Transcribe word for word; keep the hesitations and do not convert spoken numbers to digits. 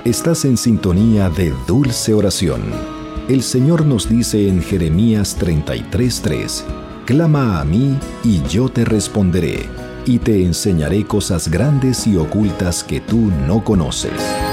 Estás en sintonía de Dulce Oración. El Señor nos dice en Jeremías treinta y tres tres: Clama a mí y yo te responderé, y te enseñaré cosas grandes y ocultas que tú no conoces.